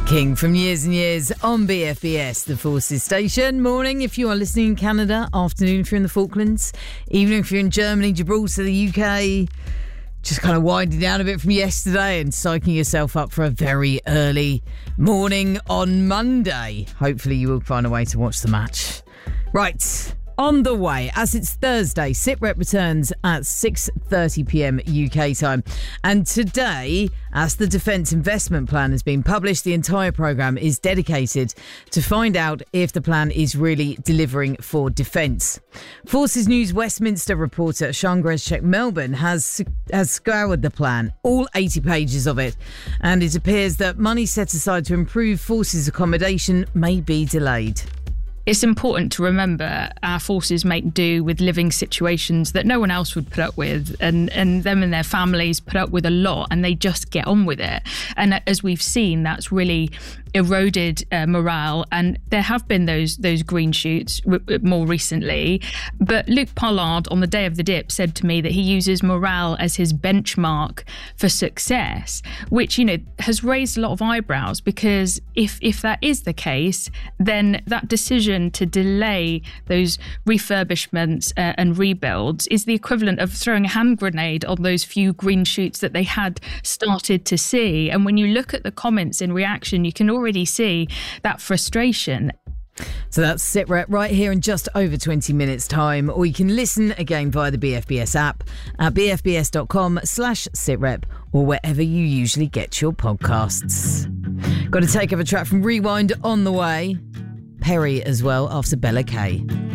King from Years and Years on BFBS, the Forces station. Morning if you are listening in Canada, afternoon if you're in the Falklands, evening if you're in Germany, Gibraltar, the UK. Just kind of winding down a bit from yesterday and psyching yourself up for a very early morning on Monday. Hopefully you will find a way to watch the match. Right. On the way, as it's Thursday, SITREP returns at 6:30pm UK time. And today, as the Defence Investment Plan has been published, the entire programme is dedicated to find out if the plan is really delivering for defence. Forces News Westminster reporter Sian Grezczyk-Melbourne has scoured the plan, all 80 pages of it, and it appears that money set aside to improve Forces accommodation may be delayed. It's important to remember our forces make do with living situations that no one else would put up with, and them and their families put up with a lot, and they just get on with it. And as we've seen, that's really eroded morale, and there have been those green shoots more recently. But Luke Pollard on the day of the dip said to me that he uses morale as his benchmark for success, which, has raised a lot of eyebrows, because if that is the case, then that decision to delay those refurbishments and rebuilds is the equivalent of throwing a hand grenade on those few green shoots that they had started to see. And when you look at the comments in reaction, you can already see that frustration. So that's SITREP right here in just over 20 minutes time, or you can listen again via the BFBS app at bfbs.com/SITREP or wherever you usually get your podcasts. Got to take up a track from Rewind on the way. Perry as well after Bella Kay.